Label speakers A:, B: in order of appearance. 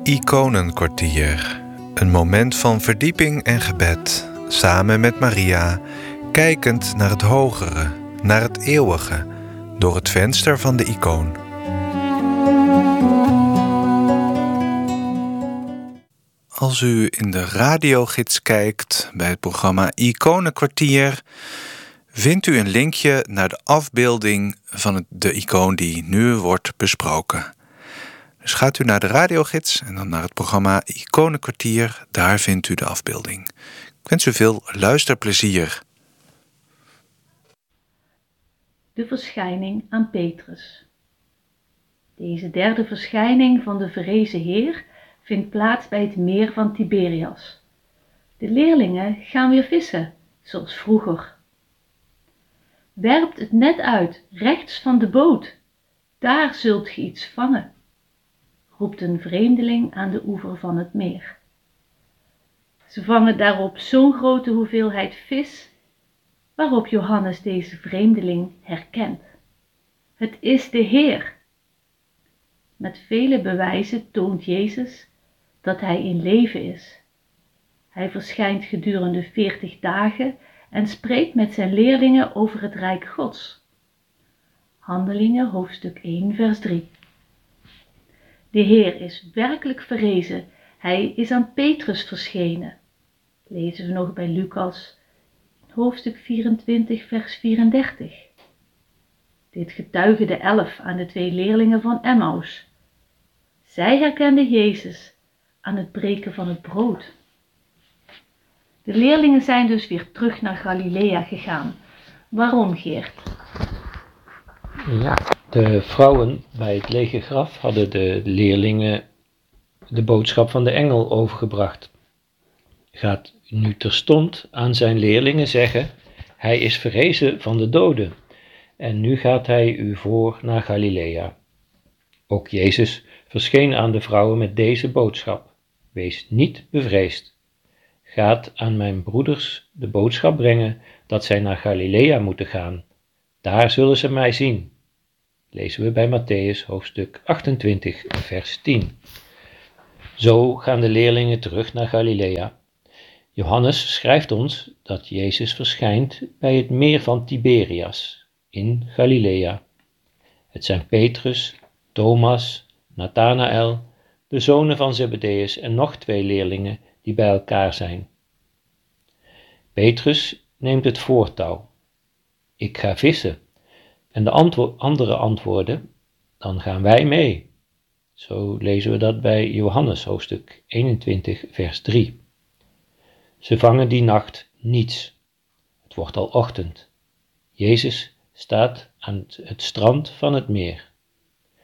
A: Iconenkwartier. Een moment van verdieping en gebed, samen met Maria, kijkend naar het hogere, naar het eeuwige, door het venster van de icoon. Als u in de radiogids kijkt bij het programma Iconenkwartier, vindt u een linkje naar de afbeelding van de icoon die nu wordt besproken. Dus gaat u naar de radiogids en dan naar het programma Iconenkwartier, daar vindt u de afbeelding. Ik wens u veel luisterplezier.
B: De verschijning aan Petrus. Deze derde verschijning van de verrezen Heer vindt plaats bij het meer van Tiberias. De leerlingen gaan weer vissen, zoals vroeger. Werpt het net uit, rechts van de boot, daar zult ge iets vangen, roept een vreemdeling aan de oever van het meer. Ze vangen daarop zo'n grote hoeveelheid vis, waarop Johannes deze vreemdeling herkent. Het is de Heer. Met vele bewijzen toont Jezus dat hij in leven is. Hij verschijnt gedurende 40 dagen en spreekt met zijn leerlingen over het Rijk Gods. Handelingen hoofdstuk 1 vers 3. De Heer is werkelijk verrezen. Hij is aan Petrus verschenen. Lezen we nog bij Lucas, hoofdstuk 24 vers 34. Dit getuigen de 11 aan de 2 leerlingen van Emmaus. Zij herkenden Jezus aan het breken van het brood. De leerlingen zijn dus weer terug naar Galilea gegaan. Waarom, Geert?
C: Ja, de vrouwen bij het lege graf hadden de leerlingen de boodschap van de engel overgebracht. Gaat nu terstond aan zijn leerlingen zeggen, hij is verrezen van de doden en nu gaat hij u voor naar Galilea. Ook Jezus verscheen aan de vrouwen met deze boodschap. Wees niet bevreesd. Gaat aan mijn broeders de boodschap brengen dat zij naar Galilea moeten gaan. Daar zullen ze mij zien. Lezen we bij Mattheüs hoofdstuk 28 vers 10. Zo gaan de leerlingen terug naar Galilea. Johannes schrijft ons dat Jezus verschijnt bij het meer van Tiberias in Galilea. Het zijn Petrus, Thomas, Nathanael, de zonen van Zebedeus en nog 2 leerlingen die bij elkaar zijn. Petrus neemt het voortouw. Ik ga vissen. En de anderen antwoorden, dan gaan wij mee. Zo lezen we dat bij Johannes hoofdstuk 21 vers 3. Ze vangen die nacht niets. Het wordt al ochtend. Jezus staat aan het strand van het meer.